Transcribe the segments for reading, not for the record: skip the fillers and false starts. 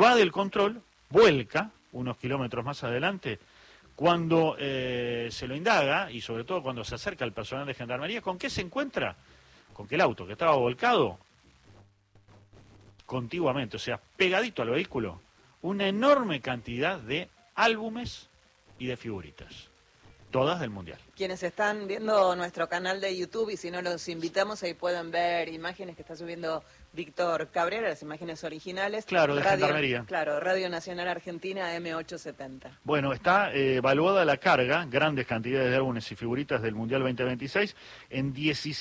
evade el control, vuelca unos kilómetros más adelante. Cuando se lo indaga, y sobre todo cuando se acerca al personal de Gendarmería, ¿con qué se encuentra? Con que el auto que estaba volcado contiguamente, o sea, pegadito al vehículo, una enorme cantidad de álbumes y de figuritas, todas del Mundial. Quienes están viendo nuestro canal de YouTube, y si no los invitamos, ahí pueden ver imágenes que está subiendo Víctor Cabrera, las imágenes originales. Claro, de Gendarmería. Claro, Radio Nacional Argentina M870. Bueno, está evaluada la carga, grandes cantidades de álbumes y figuritas del Mundial 2026, en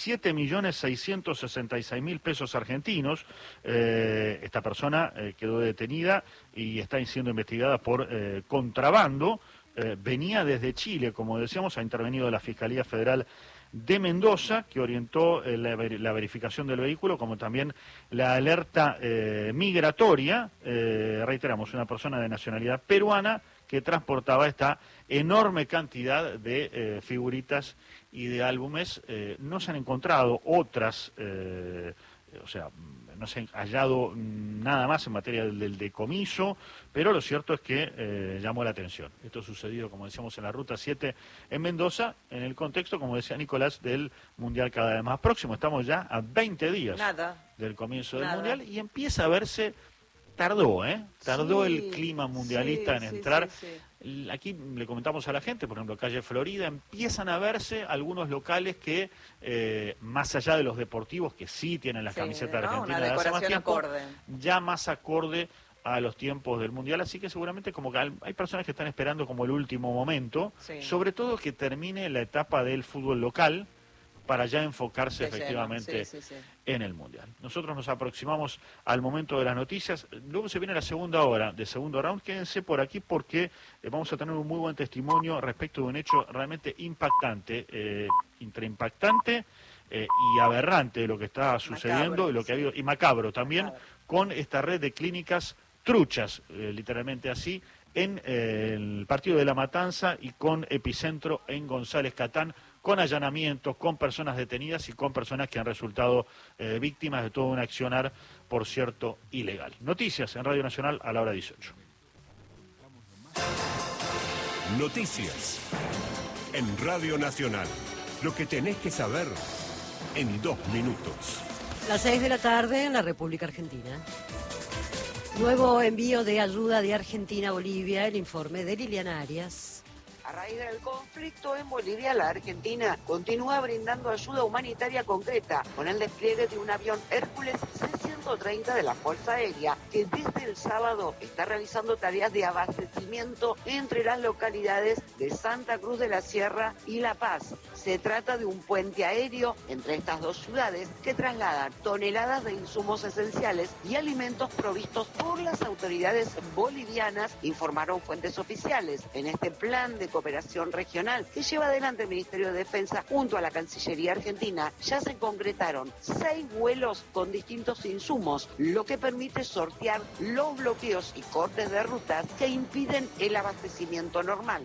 17.666.000 pesos argentinos. Esta persona quedó detenida y está siendo investigada por contrabando. Venía desde Chile, como decíamos, ha intervenido la Fiscalía Federal de Mendoza, que orientó la verificación del vehículo, como también la alerta migratoria. Reiteramos, una persona de nacionalidad peruana que transportaba esta enorme cantidad de figuritas y de álbumes. No se han encontrado otras, no se ha hallado nada más en materia del decomiso, pero lo cierto es que llamó la atención. Esto ha sucedido, como decíamos, en la Ruta 7 en Mendoza, en el contexto, como decía Nicolás, del Mundial cada vez más próximo. Estamos ya a 20 días del comienzo del Mundial y empieza a verse, tardó el clima mundialista en entrar. Aquí le comentamos a la gente, por ejemplo, calle Florida, empiezan a verse algunos locales que, más allá de los deportivos, que sí tienen las camisetas argentinas de hace más tiempo, ya más acorde a los tiempos del Mundial, así que seguramente como que hay personas que están esperando como el último momento, sobre todo que termine la etapa del fútbol local, para ya enfocarse efectivamente en el Mundial. Nosotros nos aproximamos al momento de las noticias, luego se viene la segunda hora de segundo round. Quédense por aquí porque vamos a tener un muy buen testimonio respecto de un hecho realmente impactante, entre impactante y aberrante de lo que está sucediendo, y y macabro también, con esta red de clínicas truchas, literalmente así, en el partido de La Matanza y con epicentro en González Catán, con allanamientos, con personas detenidas y con personas que han resultado víctimas de todo un accionar, por cierto, ilegal. Noticias en Radio Nacional a la hora 18. Noticias en Radio Nacional. Lo que tenés que saber en 2 minutos. Las 6 de la tarde en la República Argentina. Nuevo envío de ayuda de Argentina a Bolivia, el informe de Liliana Arias. A raíz del conflicto en Bolivia, la Argentina continúa brindando ayuda humanitaria concreta con el despliegue de un avión Hércules C-130 de la Fuerza Aérea, que desde el sábado está realizando tareas de abastecimiento entre las localidades de Santa Cruz de la Sierra y La Paz. Se trata de un puente aéreo entre estas dos ciudades que traslada toneladas de insumos esenciales y alimentos provistos por las autoridades bolivianas, informaron fuentes oficiales. En este plan de cooperación regional que lleva adelante el Ministerio de Defensa junto a la Cancillería Argentina, ya se concretaron 6 vuelos con distintos insumos, lo que permite sortear los bloqueos y cortes de rutas que impiden el abastecimiento normal.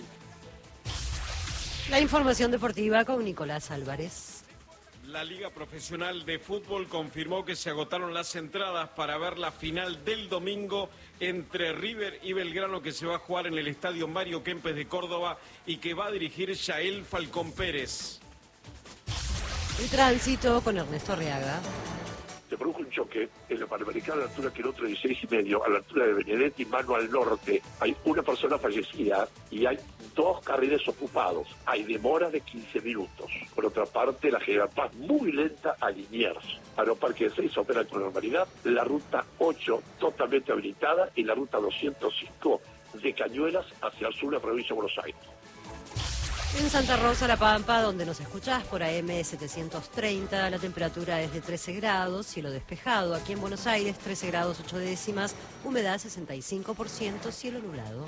La información deportiva con Nicolás Álvarez. La Liga Profesional de Fútbol confirmó que se agotaron las entradas para ver la final del domingo entre River y Belgrano, que se va a jugar en el Estadio Mario Kempes de Córdoba y que va a dirigir Yael Falcón Pérez. El tránsito con Ernesto Arriaga. Se produjo un choque en la Panamericana a la altura kilómetro 16,5, a la altura de Benedetti, mano al norte. Hay una persona fallecida y hay 2 carriles ocupados. Hay demora de 15 minutos. Por otra parte, la General Paz muy lenta a Liniers. Aeroparque 6 opera con normalidad. La ruta 8 totalmente habilitada y la ruta 205 de Cañuelas hacia el sur de la provincia de Buenos Aires. En Santa Rosa, La Pampa, donde nos escuchás por AM 730, la temperatura es de 13 grados, cielo despejado. Aquí en Buenos Aires, 13 grados 8 décimas, humedad 65%, cielo nublado.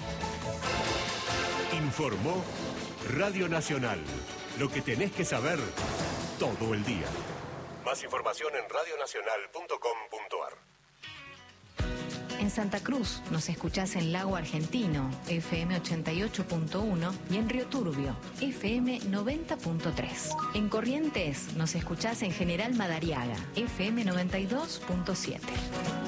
Informó Radio Nacional. Lo que tenés que saber todo el día. Más información en radionacional.com.ar. En Santa Cruz nos escuchás en Lago Argentino, FM 88.1, y en Río Turbio, FM 90.3. En Corrientes nos escuchás en General Madariaga, FM 92.7.